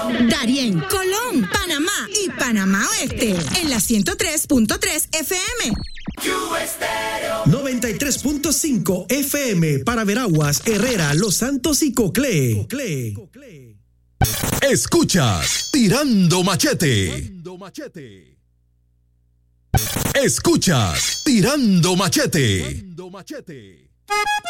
Darién, Colón, Panamá y Panamá Oeste. En la 103.3 FM. 93.5 FM para Veraguas, Herrera, Los Santos y Coclé. Escuchas Tirando Machete. Escuchas Tirando Machete.